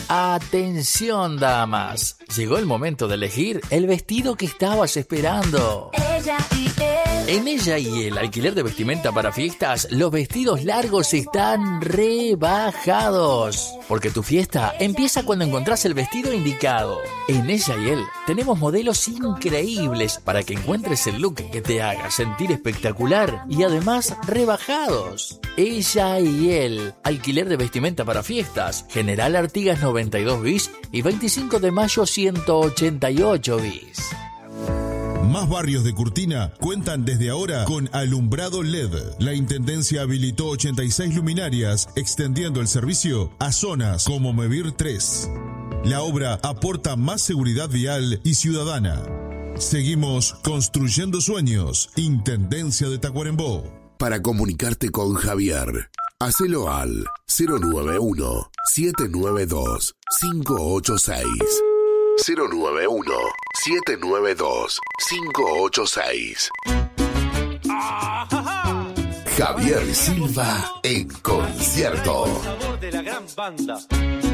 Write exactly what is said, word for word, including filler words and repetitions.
Atención, damas. Llegó el momento de elegir el vestido que estabas esperando. Ella y él. En Ella y Él, alquiler de vestimenta para fiestas, los vestidos largos están rebajados. Porque tu fiesta empieza cuando encontrás el vestido indicado. En Ella y Él tenemos modelos increíbles para que encuentres el look que te haga sentir espectacular y además rebajados. Ella y Él, alquiler de vestimenta para fiestas, General Artigas noventa y dos bis y veinticinco de mayo ciento ochenta y ocho bis. Más barrios de Curtina cuentan desde ahora con alumbrado L E D. La Intendencia habilitó ochenta y seis luminarias, extendiendo el servicio a zonas como Mevir tres. La obra aporta más seguridad vial y ciudadana. Seguimos construyendo sueños. Intendencia de Tacuarembó. Para comunicarte con Javier, hacelo al cero nueve uno, siete nueve dos, cinco ocho seis. cero nueve uno, siete nueve dos, cinco ocho seis. Javier Silva en concierto. El sabor de la gran banda.